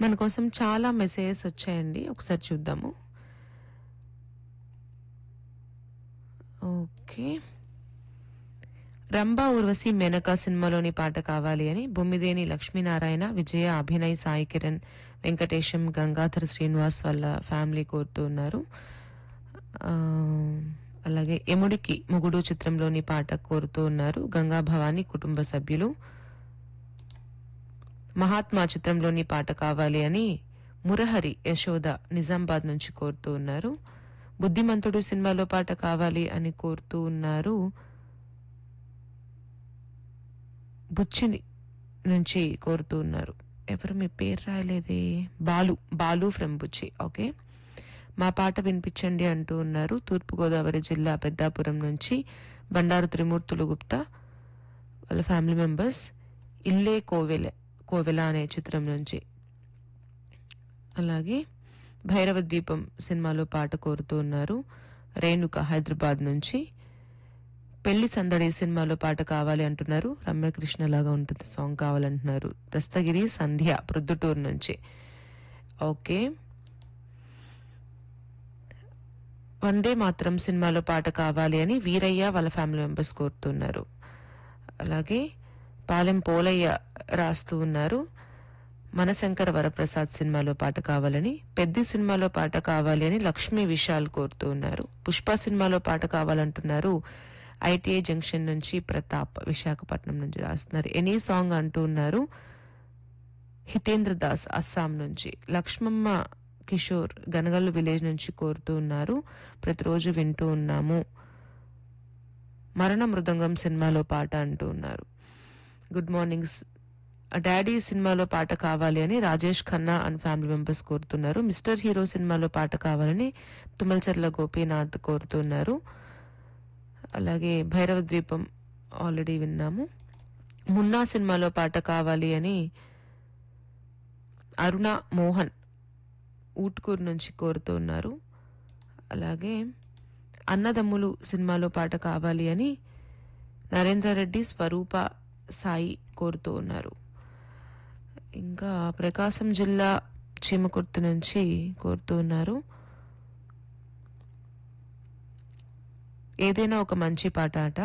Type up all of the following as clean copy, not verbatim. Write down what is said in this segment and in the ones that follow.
మన కోసం చాలా మెసేజెస్ వచ్చాయండి. ఒకసారి చూద్దాము. ఓకే. రంభా ఊర్వశి మేనకా సినిమాలోని పాట కావాలి అని బొమ్మిదేని లక్ష్మీనారాయణ, విజయ, అభినయ్, సాయి కిరణ్, వెంకటేశం, గంగాధర్ శ్రీనివాస్ వాళ్ళ ఫ్యామిలీ కోరుతూ ఉన్నారు. ఆ, అలాగే ఎముడికి మొగుడు చిత్రంలోని పాట కోరుతూ ఉన్నారు గంగా భవాని కుటుంబ సభ్యులు. మహాత్మా చిత్రంలోని పాట కావాలి అని మురహరి యశోద నిజామాబాద్ నుంచి కోరుతూ ఉన్నారు. బుద్ధిమంతుడు సినిమాలో పాట కావాలి అని కోరుతూ ఉన్నారు బుచ్చిని నుంచి కోరుతూ ఉన్నారు. ఎవరు మీ పేరు రాయలేదే? Balu from Buchi. ఓకే, మా పాట వినిపించండి అంటూ ఉన్నారు తూర్పుగోదావరి జిల్లా పెద్దాపురం నుంచి బండారు త్రిమూర్తులు గుప్తా వాళ్ళ ఫ్యామిలీ మెంబర్స్. ఇల్లే కోవెల అనే చిత్రం నుంచి. అలాగే భైరవ ద్వీపం సినిమాలో పాట కోరుతూ ఉన్నారు రేణుక హైదరాబాద్ నుంచి. పెళ్లి సందడి సినిమాలో పాట కావాలి అంటున్నారు రమ్యకృష్ణ లాగా ఉంటుంది సాంగ్ కావాలంటున్నారు దస్తగిరి సంధ్య ప్రొద్దుటూరు నుంచి. ఓకే, వందే మాత్రం సినిమాలో పాట కావాలి అని వీరయ్య వాళ్ళ ఫ్యామిలీ మెంబర్స్ కోరుతున్నారు. అలాగే పాలెం పోలయ్య రాస్తూ ఉన్నారు మనశంకర వరప్రసాద్ సినిమాలో పాట కావాలని. పెద్ది సినిమాలో పాట కావాలి అని లక్ష్మీ విశాల్ కోరుతూ ఉన్నారు. పుష్ప సినిమాలో పాట కావాలంటున్నారు ఐటీఐ జంక్షన్ నుంచి ప్రతాప్ విశాఖపట్నం నుంచి రాస్తున్నారు. ఎనీ సాంగ్ అంటూ ఉన్నారు హితేంద్ర దాస్ అస్సాం నుంచి. లక్ష్మమ్మ కిషోర్ గనగల్లు విలేజ్ నుంచి కోరుతూ ఉన్నారు ప్రతిరోజు వింటూ ఉన్నాము మరణ మృదంగం సినిమాలో పాట అంటూ ఉన్నారు. గుడ్ మార్నింగ్ డాడీ సినిమాలో పాట కావాలి అని Rajesh Khanna and family members కోరుతున్నారు. మిస్టర్ హీరో సినిమాలో పాట కావాలని తుమ్మలచర్ల గోపీనాథ్ కోరుతున్నారు. అలాగే భైరవ ద్వీపం ఆల్రెడీ విన్నాము. మున్నా సినిమాలో పాట కావాలి అని అరుణ మోహన్ ఊట్కూరు నుంచి కోరుతున్నారు. అలాగే అన్నదమ్ములు సినిమాలో పాట కావాలి అని నరేంద్రారెడ్డి స్వరూప సాయి కోరుతూ ఉన్నారు. ఇంకా ప్రకాశం జిల్లా చీమకుర్తి నుంచి కోరుతూ ఉన్నారు ఏదైనా ఒక మంచి పాట అట.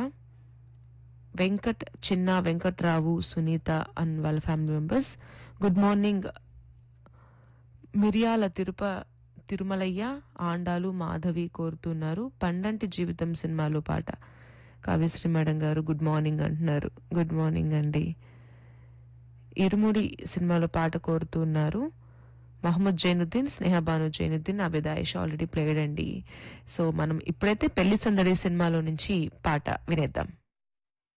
చిన్న వెంకట్రావు, సునీత అండ్ వాళ్ళ ఫ్యామిలీ మెంబర్స్. గుడ్ మార్నింగ్ మిరియాల తిరుమలయ్య, ఆండాలు, మాధవి కోరుతున్నారు పండంటి జీవితం సినిమాలో పాట. కావ్యశ్రీ మేడం గారు గుడ్ మార్నింగ్ అంటున్నారు. గుడ్ మార్నింగ్ అండి. ఇరుముడి సినిమాలో పాట కోరుతున్నారు మహమ్మద్ జైనుద్దీన్, స్నేహబాను జైనుద్దీన్, అబిదాయిష్ ఆల్రెడీ ప్లేడ్ అండి. సో మనం ఇప్పుడైతే పెళ్లి సందడి సినిమాలో నుంచి పాట వినేద్దాం.